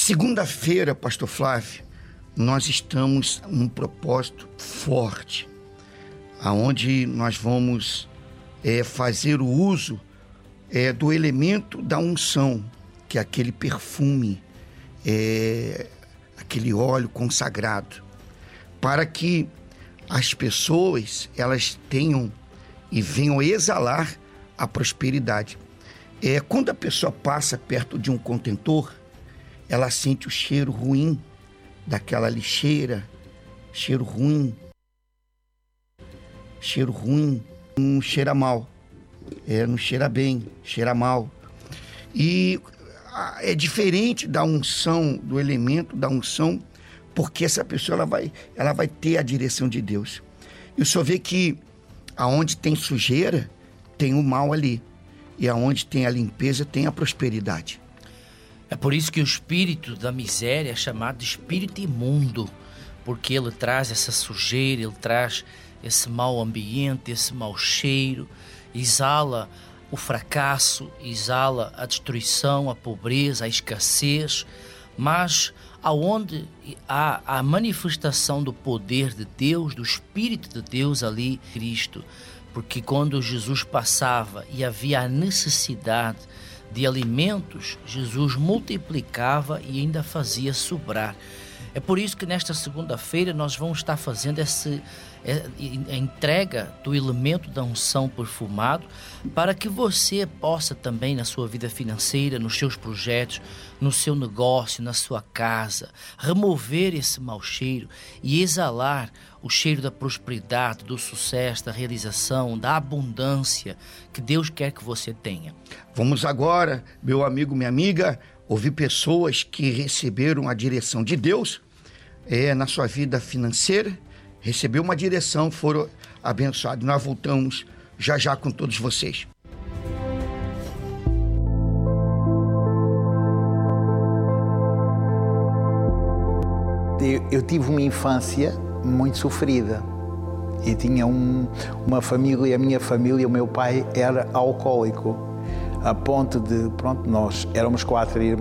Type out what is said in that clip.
Segunda-feira, pastor Flávio, nós estamos num propósito forte, aonde nós vamos fazer o uso do elemento da unção, que é aquele perfume, aquele óleo consagrado, para que as pessoas elas tenham e venham exalar a prosperidade. Quando a pessoa passa perto de um contentor, ela sente o cheiro ruim daquela lixeira, cheiro ruim, não cheira mal, não cheira bem, cheira mal. E é diferente da unção, do elemento da unção, porque essa pessoa ela vai ter a direção de Deus. E o senhor vê que aonde tem sujeira, tem o mal ali. E aonde tem a limpeza, tem a prosperidade. É por isso que o espírito da miséria é chamado de espírito imundo, porque ele traz essa sujeira, ele traz esse mau ambiente, esse mau cheiro, exala o fracasso, exala a destruição, a pobreza, a escassez, mas aonde há a manifestação do poder de Deus, do Espírito de Deus ali, Cristo, porque quando Jesus passava e havia a necessidade de alimentos, Jesus multiplicava e ainda fazia sobrar. É por isso que nesta segunda-feira nós vamos estar fazendo a entrega do elemento da unção perfumado, para que você possa também na sua vida financeira, nos seus projetos, no seu negócio, na sua casa, remover esse mau cheiro e exalar o cheiro da prosperidade, do sucesso, da realização, da abundância que Deus quer que você tenha. Vamos agora, meu amigo, minha amiga, ouvir pessoas que receberam a direção de Deus na sua vida financeira, recebeu uma direção, foram abençoados. Nós voltamos já já com todos vocês. Eu tive uma infância muito sofrida e tinha uma família, a minha família, o meu pai era alcoólico, a ponto de, nós éramos 4 irmãos.